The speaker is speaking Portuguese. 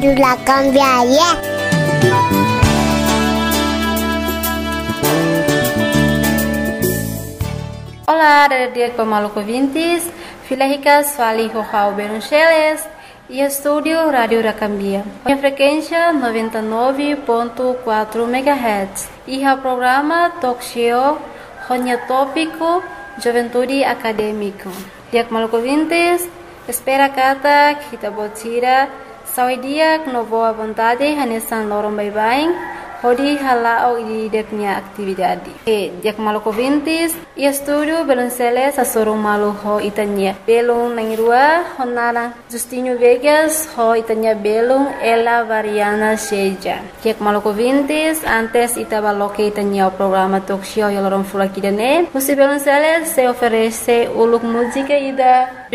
La cambiaria. Olá, dia Maluco Vintes, filha rica, Swali Rojao Beruncheles e estúdio Rádio Racambia. A frequência 99.4 MHz e o programa Talk Show, Ronya Tópico, Juventude Acadêmico. Dia Maluco Vintes, espera kata kita botira, saudia no boa vontade, hanesan lorong bye-bye. Hodi halao di deknya aktividade. Dia Maluco Vintes e estúdio Belunceles a sorong malu ho itanya. Belung nangrua honara Justinho Vegas ho itanya belung ela variana seja. Dia Maluco Vintes antes itabaloke itanya o programa talk show yalorong fulakidane. Musi Belunceles se oferece uluk música ida